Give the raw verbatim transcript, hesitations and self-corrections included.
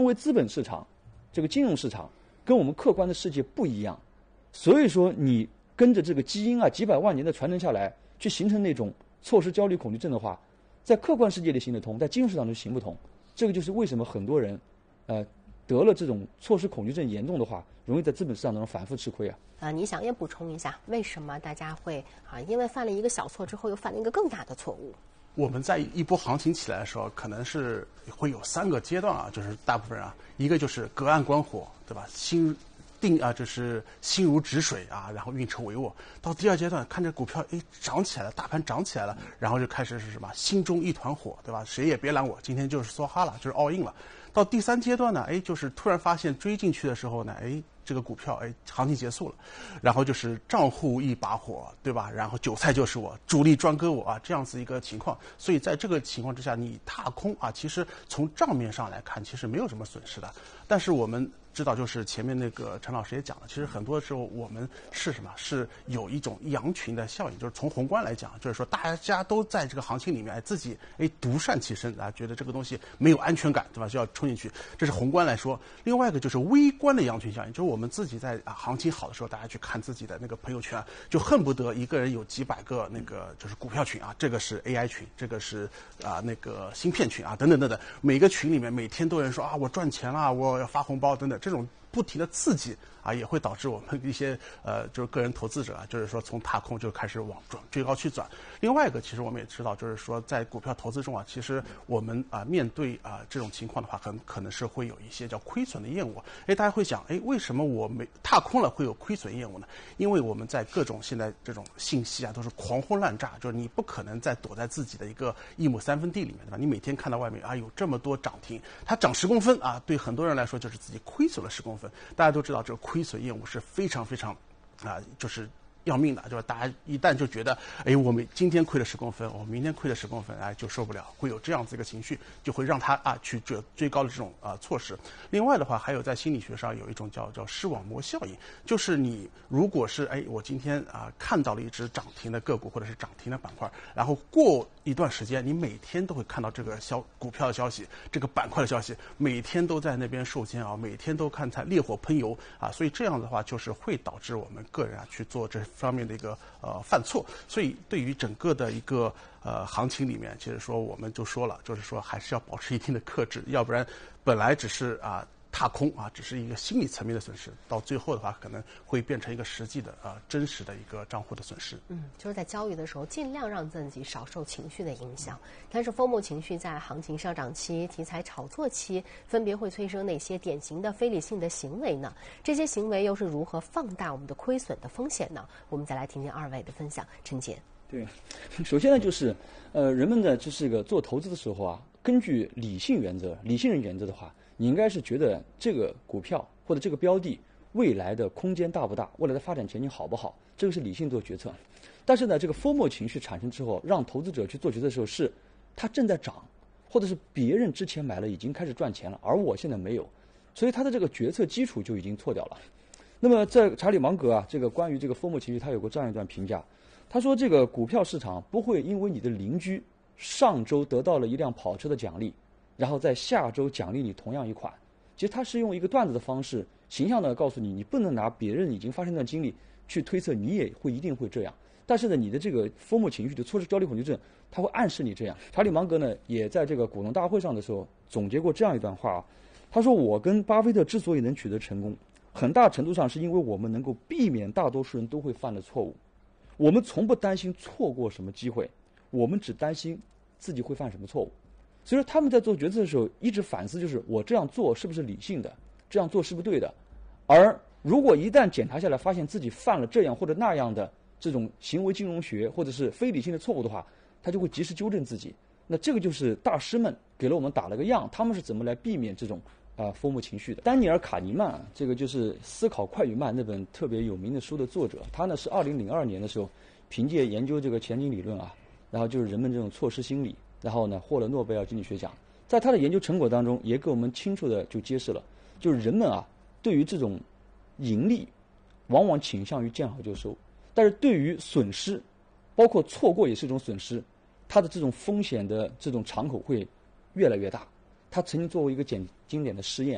为资本市场，这个金融市场跟我们客观的世界不一样，所以说你跟着这个基因啊几百万年的传承下来，去形成那种错失焦虑恐惧症的话，在客观世界里行得通，在金融市场中行不通。这个就是为什么很多人，呃，得了这种错失恐惧症严重的话，容易在资本市场当中反复吃亏啊。 啊，你想也补充一下，为什么大家会啊，因为犯了一个小错之后，又犯了一个更大的错误？ 我们在一波行情起来的时候，可能是会有三个阶段啊，就是大部分人啊，一个就是隔岸观火，对吧？心定啊，就是心如止水啊，然后运筹帷幄。到第二阶段，看着股票哎涨起来了，大盘涨起来了，然后就开始是什么？心中一团火，对吧？谁也别拦我，今天就是梭哈了，就是 all in 了。到第三阶段呢，哎，就是突然发现追进去的时候呢，哎，这个股票哎行情结束了，然后就是账户一把火，对吧？然后韭菜就是我，主力专割我啊，这样子一个情况。所以在这个情况之下，你踏空啊，其实从账面上来看，其实没有什么损失的。但是我们知道，就是前面那个陈老师也讲了，其实很多时候我们是什么？是有一种羊群的效应，就是从宏观来讲，就是说大家都在这个行情里面，哎，自己哎独善其身啊，觉得这个东西没有安全感，对吧？就要冲进去，这是宏观来说。另外一个就是微观的羊群效应，就是我们自己在啊行情好的时候，大家去看自己的那个朋友圈，就恨不得一个人有几百个那个就是股票群啊，这个是 A I 群，这个是啊那个芯片群啊，等等等等，每个群里面每天都有人说啊我赚钱了，我要发红包等等。这种不停的刺激啊，也会导致我们一些呃，就是个人投资者啊，就是说从踏空就开始往转追高去转。另外一个，其实我们也知道，就是说在股票投资中啊，其实我们啊面对啊这种情况的话，很可能是会有一些叫亏损的厌恶。哎，大家会想，哎，为什么我没踏空了会有亏损厌恶呢？因为我们在各种现在这种信息啊都是狂轰滥炸，就是你不可能再躲在自己的一个一亩三分地里面，对吧？你每天看到外面啊有这么多涨停，它涨十公分啊，对很多人来说就是自己亏损了十公分。大家都知道，这个亏损业务是非常非常，啊、呃，就是要命的，就是大家一旦就觉得，哎，我们今天亏了十公分，我明天亏了十公分，哎，就受不了，会有这样子一个情绪，就会让他啊去追追高的这种啊、呃、措施。另外的话，还有在心理学上有一种叫叫视网膜效应，就是你如果是哎，我今天啊、呃、看到了一只涨停的个股或者是涨停的板块，然后过一段时间，你每天都会看到这个消股票的消息，这个板块的消息，每天都在那边受煎熬，每天都看它烈火喷油啊，所以这样的话就是会导致我们个人啊去做这方面的一个呃犯错。所以对于整个的一个呃行情里面，其实说我们就说了，就是说还是要保持一定的克制，要不然本来只是啊。踏空啊，只是一个心理层面的损失，到最后的话，可能会变成一个实际的啊、呃、真实的一个账户的损失。 嗯，就是在交易的时候，尽量让自己少受情绪的影响。但是 FOMO 情绪在行情上涨期、题材炒作期，分别会催生哪些典型的非理性的行为呢？这些行为又是如何放大我们的亏损的风险呢？我们再来听听二位的分享。陈杰， 对，首先呢，就是呃，人们呢，就是个做投资的时候啊，根据理性原则、理性人原则的话。你应该是觉得这个股票或者这个标的未来的空间大不大，未来的发展前景好不好，这个是理性做决策。但是呢，这个 FOMO 情绪产生之后，让投资者去做决策的时候，是它正在涨，或者是别人之前买了已经开始赚钱了，而我现在没有，所以他的这个决策基础就已经错掉了。那么在查理芒格啊，这个关于这个 FOMO 情绪，他有过这样一段评价，他说这个股票市场不会因为你的邻居上周得到了一辆跑车的奖励，然后在下周奖励你同样一款。其实他是用一个段子的方式，形象的告诉你，你不能拿别人已经发生的经历去推测你也会一定会这样。但是呢，你的这个 FOMO 情绪的错失焦虑恐惧症，它会暗示你这样。查理芒格呢，也在这个股东大会上的时候总结过这样一段话啊，他说：“我跟巴菲特之所以能取得成功，很大程度上是因为我们能够避免大多数人都会犯的错误。我们从不担心错过什么机会，我们只担心自己会犯什么错误。”所以说他们在做决策的时候一直反思，就是我这样做是不是理性的，这样做是不是对的。而如果一旦检查下来发现自己犯了这样或者那样的这种行为金融学或者是非理性的错误的话，他就会及时纠正自己。那这个就是大师们给了我们打了个样，他们是怎么来避免这种啊、呃、FOMO 情绪的。丹尼尔·卡尼曼，这个就是《思考快与慢》那本特别有名的书的作者，他呢是二零零二年的时候凭借研究这个前景理论啊，然后就是人们这种错失心理，然后呢获了诺贝尔经济学奖。在他的研究成果当中也给我们清楚的就揭示了，就是人们啊对于这种盈利往往倾向于见好就收，但是对于损失包括错过也是一种损失，它的这种风险的这种敞口会越来越大。他曾经做过一个简经典的试验，